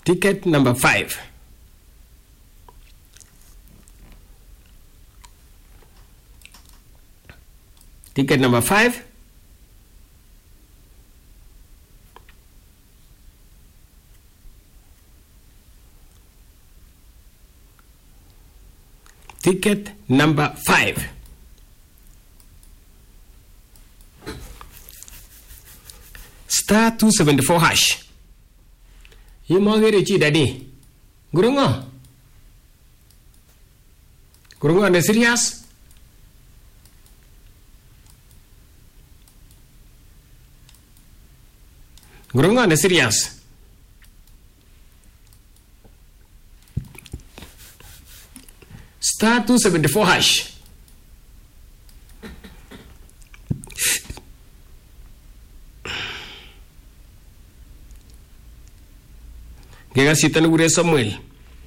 Ticket number 5. Ticket number 5. Ticket number 5. Star 274 hash. You mogere chi daddy. Gurungo. Gurungo ne serious? Gurungo ne serious? Star 274 hash. Gega sitan gure Samuel.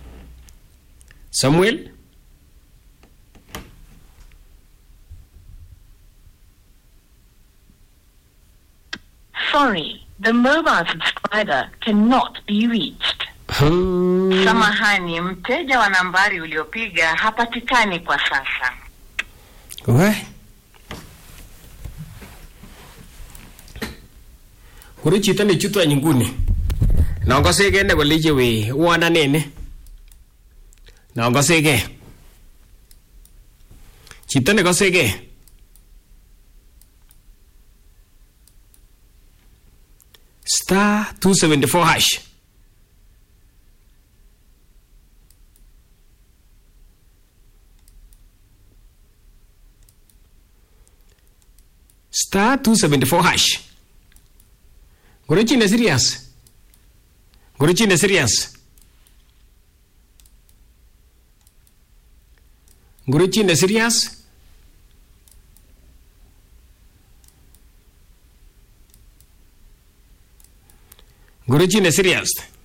Samuel? Sorry, the mobile subscriber cannot be reached. Samahani, mteja wa nambari uliopiga hapatikani kwa sasa. Kuri chito ne chuto nyinguni. Nongo sege ne golije we wana nene. Nongo sege. Chito ne go sege. Star 274 hash. Star 274 hash. Guruchi ne serious. Guruchi ne serious. Guruchi ne serious. Guruchi ne serious.